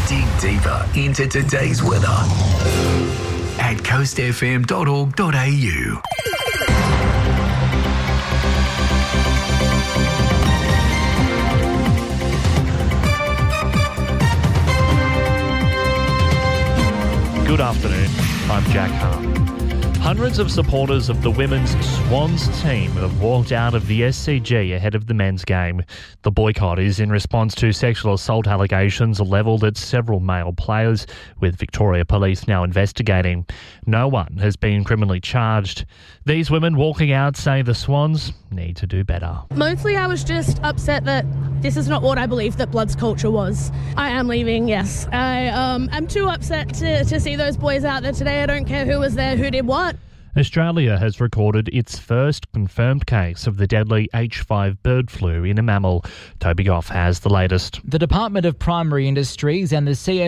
Dig deeper into today's weather at coastfm.org.au. Good afternoon, I'm Jack Hart. Hundreds of supporters of the women's Swans team have walked out of the SCG ahead of the men's game. The boycott is in response to sexual assault allegations levelled at several male players, with Victoria Police now investigating. No one has been criminally charged. These women walking out say the Swans need to do better. Mostly I was just upset that this is not what I believed that Bloods culture was. I am leaving, yes. I'm too upset to see those boys out there today. I don't care who was there, who did what. Australia has recorded its first confirmed case of the deadly H5 bird flu in a mammal. Toby Goff has the latest. The Department of Primary Industries and the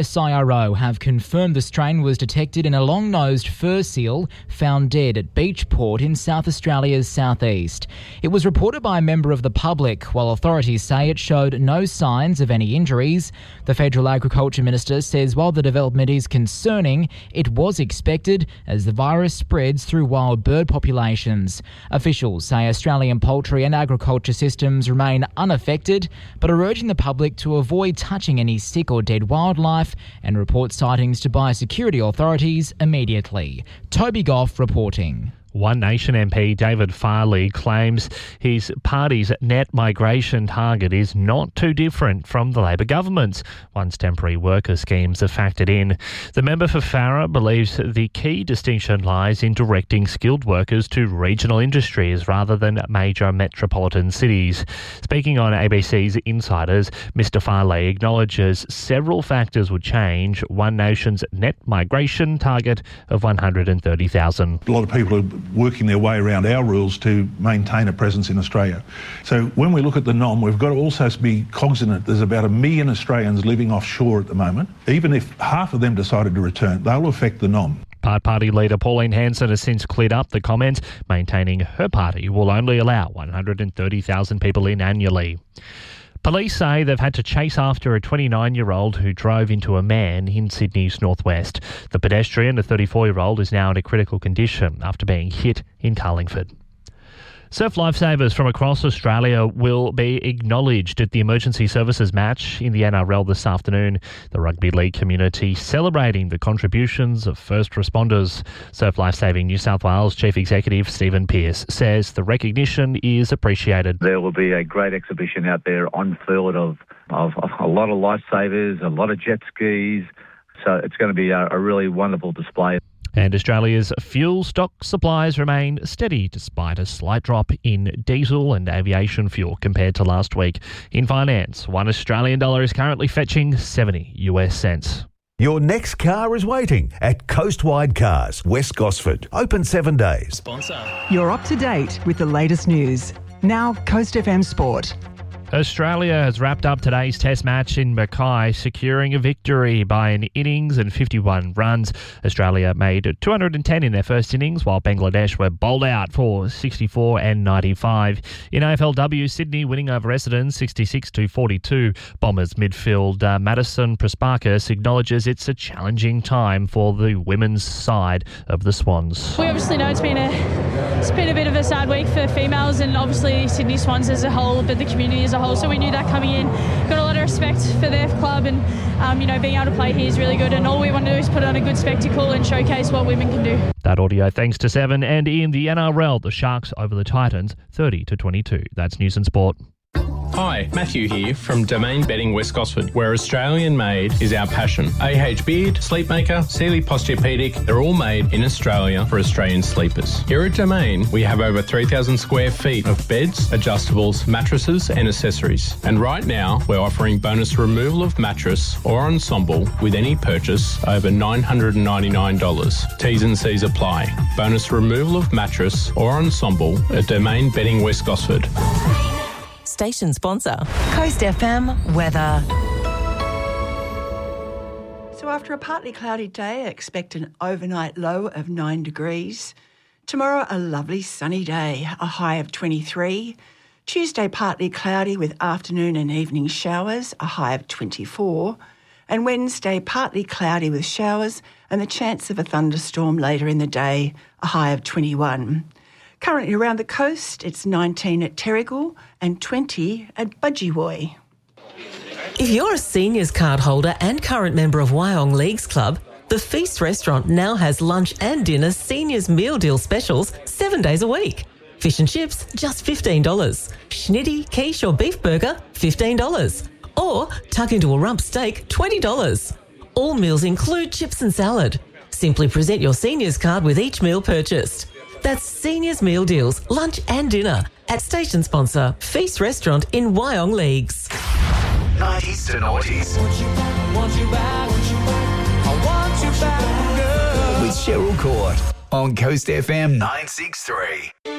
CSIRO have confirmed the strain was detected in a long-nosed fur seal found dead at Beachport in South Australia's southeast. It was reported by a member of the public, while authorities say it showed no signs of any injuries. The Federal Agriculture Minister says while the development is concerning, it was expected as the virus spreads through wild bird populations. Officials say Australian poultry and agriculture systems remain unaffected, but are urging the public to avoid touching any sick or dead wildlife and report sightings to biosecurity authorities immediately. Toby Goff reporting. One Nation MP David Farley claims his party's net migration target is not too different from the Labor government's once temporary worker schemes are factored in. The member for Farrer believes the key distinction lies in directing skilled workers to regional industries rather than major metropolitan cities. Speaking on ABC's Insiders, Mr Farley acknowledges several factors would change One Nation's net migration target of 130,000. A lot of people are working their way around our rules to maintain a presence in Australia. So when we look at the NOM, we've got to also be cognizant there's about 1 million Australians living offshore at the moment. Even if half of them decided to return, they'll affect the NOM. Party leader Pauline Hanson has since cleared up the comments, maintaining her party will only allow 130,000 people in annually. Police say they've had to chase after a 29-year-old who drove into a man in Sydney's northwest. The pedestrian, a 34-year-old, is now in a critical condition after being hit in Carlingford. Surf lifesavers from across Australia will be acknowledged at the Emergency Services match in the NRL this afternoon. The Rugby League community celebrating the contributions of first responders. Surf Lifesaving New South Wales Chief Executive Stephen Pearce says the recognition is appreciated. There will be a great exhibition out there on field of a lot of lifesavers, a lot of jet skis. So it's going to be a really wonderful display. And Australia's fuel stock supplies remain steady despite a slight drop in diesel and aviation fuel compared to last week. In finance, $1 Australian is currently fetching 70 US cents. Your next car is waiting at Coastwide Cars, West Gosford. Open 7 days. Sponsor. You're up to date with the latest news. Now, Coast FM Sport. Australia has wrapped up today's test match in Mackay, securing a victory by an innings and 51 runs. Australia made 210 in their first innings, while Bangladesh were bowled out for 64 and 95. In AFLW, Sydney winning over Essendon 66-42. Bombers midfield Madison Prasparkas acknowledges it's a challenging time for the women's side of the Swans. We obviously know it's been a bit of a sad week for females and obviously Sydney Swans as a whole, but the community as a whole. So we knew that coming in. Got a lot of respect for their club and, being able to play here is really good. And all we want to do is put on a good spectacle and showcase what women can do. That audio thanks to Seven. And in the NRL, the Sharks over the Titans 30-22. That's News and Sport. Hi, Matthew here from Domain Bedding West Gosford, where Australian made is our passion. AH Beard, Sleepmaker, Sealy Posturepedic, they're all made in Australia for Australian sleepers. Here at Domain, we have over 3,000 square feet of beds, adjustables, mattresses and accessories. And right now, we're offering bonus removal of mattress or ensemble with any purchase over $999. T's and C's apply. Bonus removal of mattress or ensemble at Domain Bedding West Gosford. Station sponsor. Coast FM weather. So after a partly cloudy day, expect an overnight low of 9 degrees. Tomorrow, a lovely sunny day, a high of 23. Tuesday, partly cloudy with afternoon and evening showers, a high of 24. And Wednesday, partly cloudy with showers and the chance of a thunderstorm later in the day, a high of 21. Currently around the coast, it's 19 at Terrigal and 20 at Budgewoi. If you're a seniors card holder and current member of Wyong Leagues Club, the Feast restaurant now has lunch and dinner seniors meal deal specials 7 days a week. Fish and chips, just $15. Schnitty, quiche or beef burger, $15. Or tuck into a rump steak, $20. All meals include chips and salad. Simply present your seniors card with each meal purchased. That's Seniors Meal Deals, lunch and dinner at station sponsor Feast Restaurant in Wyong Leagues. 90s to noughties. With Cheryl Court on Coast FM 963.